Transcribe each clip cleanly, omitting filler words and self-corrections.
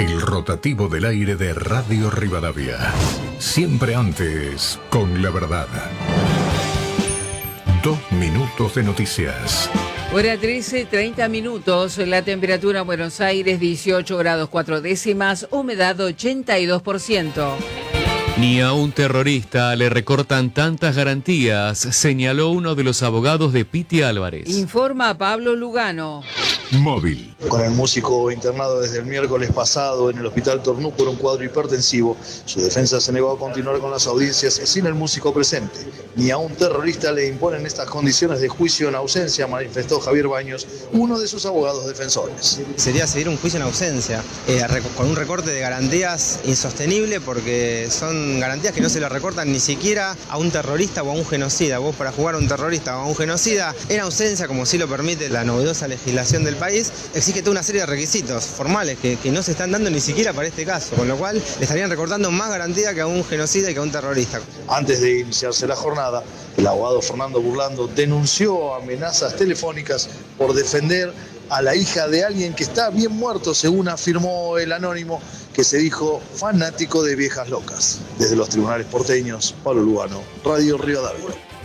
El rotativo del aire de Radio Rivadavia. Siempre antes, con la verdad. 2 minutos de noticias. Hora 13, 30 minutos. La temperatura en Buenos Aires 18 grados 4 décimas, humedad 82%. Ni a un terrorista le recortan tantas garantías, señaló uno de los abogados de Piti Álvarez. Informa Pablo Lugano. Móvil. Con el músico internado desde el miércoles pasado en el hospital Tornú por un cuadro hipertensivo, su defensa se negó a continuar con las audiencias sin el músico presente. Ni a un terrorista le imponen estas condiciones de juicio en ausencia, manifestó Javier Baños, uno de sus abogados defensores. Sería seguir un juicio en ausencia, con un recorte de garantías insostenible, porque son garantías que no se le recortan ni siquiera a un terrorista o a un genocida. Vos, para jugar a un terrorista o a un genocida en ausencia, como sí lo permite la novedosa legislación del país, exige toda una serie de requisitos formales que no se están dando ni siquiera para este caso, con lo cual le estarían recortando más garantía que a un genocida y que a un terrorista. Antes de iniciarse la jornada, el abogado Fernando Burlando denunció amenazas telefónicas por defender a la hija de alguien que está bien muerto, según afirmó el anónimo, que se dijo fanático de viejas locas. Desde los tribunales porteños, Pablo Lugano, Radio Rivadavia.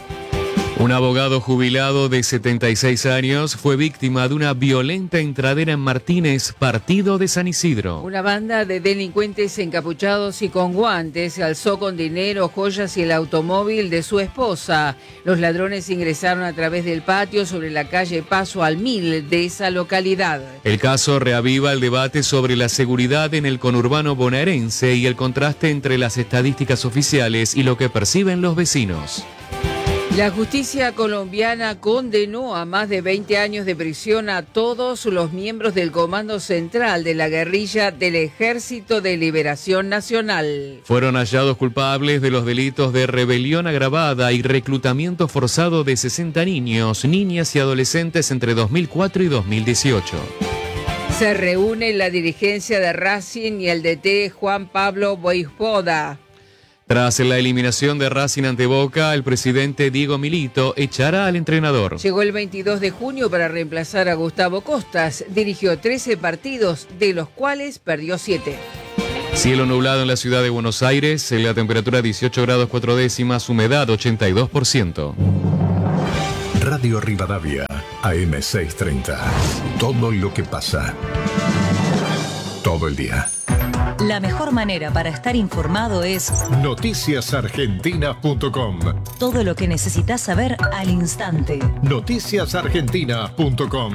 Un abogado jubilado de 76 años fue víctima de una violenta entradera en Martínez, partido de San Isidro. Una banda de delincuentes encapuchados y con guantes se alzó con dinero, joyas y el automóvil de su esposa. Los ladrones ingresaron a través del patio sobre la calle Paso al Mil de esa localidad. El caso reaviva el debate sobre la seguridad en el conurbano bonaerense y el contraste entre las estadísticas oficiales y lo que perciben los vecinos. La justicia colombiana condenó a más de 20 años de prisión a todos los miembros del Comando Central de la guerrilla del Ejército de Liberación Nacional. Fueron hallados culpables de los delitos de rebelión agravada y reclutamiento forzado de 60 niños, niñas y adolescentes entre 2004 y 2018. Se reúne la dirigencia de Racing y el DT Juan Pablo Voivoda. Tras la eliminación de Racing ante Boca, el presidente Diego Milito echará al entrenador. Llegó el 22 de junio para reemplazar a Gustavo Costas. Dirigió 13 partidos, de los cuales perdió 7. Cielo nublado en la ciudad de Buenos Aires, la temperatura 18 grados 4 décimas, humedad 82%. Radio Rivadavia, AM 630. Todo lo que pasa. Todo el día. La mejor manera para estar informado es noticiasargentinas.com. Todo lo que necesitas saber al instante. Noticiasargentinas.com.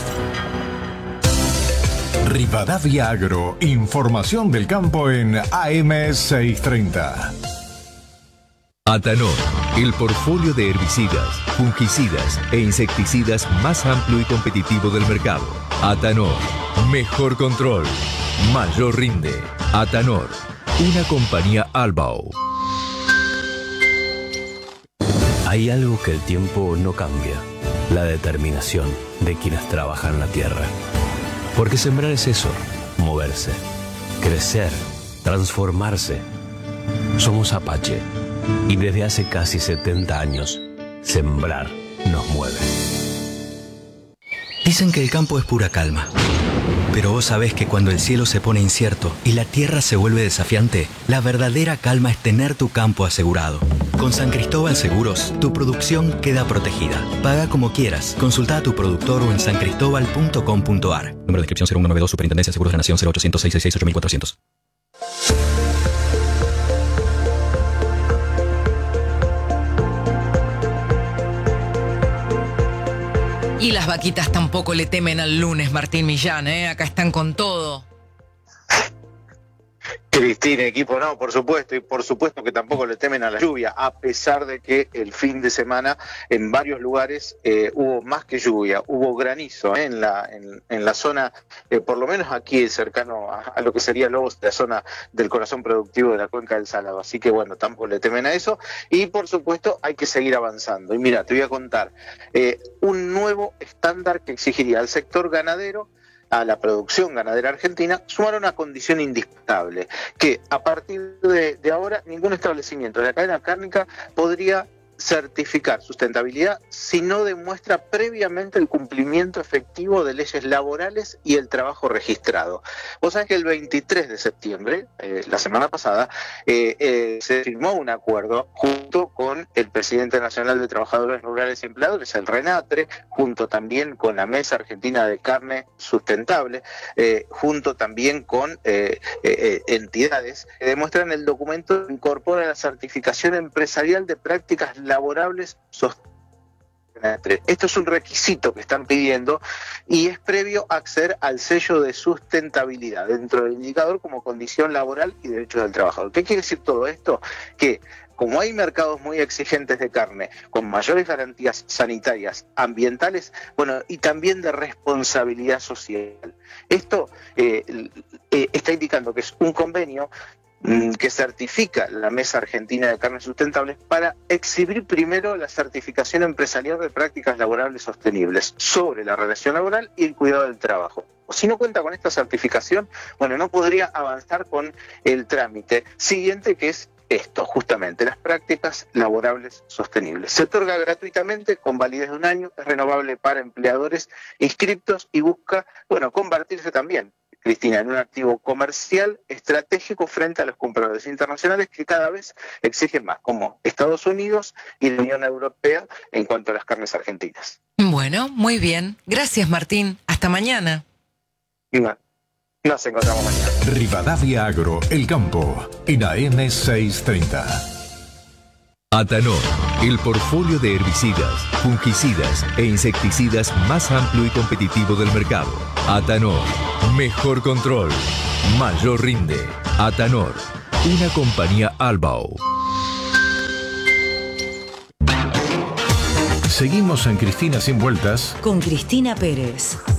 Rivadavia Agro, información del campo en AM 630. Atanor, el portfolio de herbicidas, fungicidas e insecticidas más amplio y competitivo del mercado. Atanor, mejor control, mayor rinde. Atanor, una compañía Albao. Hay algo que el tiempo no cambia: la determinación de quienes trabajan la tierra. Porque sembrar es eso, moverse, crecer, transformarse. Somos Apache y desde hace casi 70 años, sembrar nos mueve. Dicen que el campo es pura calma. Pero vos sabés que cuando el cielo se pone incierto y la tierra se vuelve desafiante, la verdadera calma es tener tu campo asegurado. Con San Cristóbal Seguros, tu producción queda protegida. Paga como quieras. Consulta a tu productor o en sancristobal.com.ar. Número de inscripción 0192, Superintendencia de Seguros de la Nación, 0800 666 8400. Y las vaquitas tampoco le temen al lunes, Martín Millán, ¿eh? Acá están con todo. Cristina, equipo, no, por supuesto, y por supuesto que tampoco le temen a la lluvia, a pesar de que el fin de semana en varios lugares hubo más que lluvia, hubo granizo en la zona, por lo menos aquí cercano a lo que sería Lobos, la zona del corazón productivo de la cuenca del Salado, así que bueno, tampoco le temen a eso, y por supuesto hay que seguir avanzando. Y mira, te voy a contar un nuevo estándar que exigiría al sector ganadero, a la producción ganadera argentina, sumar una condición indisputable, que a partir de ahora ningún establecimiento de la cadena cárnica podría certificar sustentabilidad si no demuestra previamente el cumplimiento efectivo de leyes laborales y el trabajo registrado. Vos sabés que el 23 de septiembre, la semana pasada, se firmó un acuerdo junto con el presidente nacional de Trabajadores Rurales y Empleadores, el RENATRE, junto también con la Mesa Argentina de Carne Sustentable, junto también con entidades que demuestran el documento incorpora la certificación empresarial de prácticas laborables sostenibles. Esto es un requisito que están pidiendo y es previo a acceder al sello de sustentabilidad dentro del indicador como condición laboral y derechos del trabajador. ¿Qué quiere decir todo esto? Que como hay mercados muy exigentes de carne, con mayores garantías sanitarias, ambientales, bueno, y también de responsabilidad social. Esto está indicando que es un convenio que certifica la Mesa Argentina de Carnes Sustentables para exhibir primero la certificación empresarial de prácticas laborables sostenibles sobre la relación laboral y el cuidado del trabajo. Si no cuenta con esta certificación, bueno, no podría avanzar con el trámite siguiente, que es esto, justamente, las prácticas laborables sostenibles. Se otorga gratuitamente, con validez de 1 año, es renovable para empleadores inscriptos y busca, bueno, convertirse también, Cristina, en un activo comercial estratégico frente a los compradores internacionales que cada vez exigen más, como Estados Unidos y la Unión Europea en cuanto a las carnes argentinas. Bueno, muy bien. Gracias, Martín. Hasta mañana. Nos encontramos mañana. Rivadavia Agro, El Campo, en AM 630. Atanor, el portfolio de herbicidas, fungicidas e insecticidas más amplio y competitivo del mercado. Atanor, mejor control, mayor rinde. Atanor, una compañía Albao. Seguimos en Cristina Sin Vueltas con Cristina Pérez.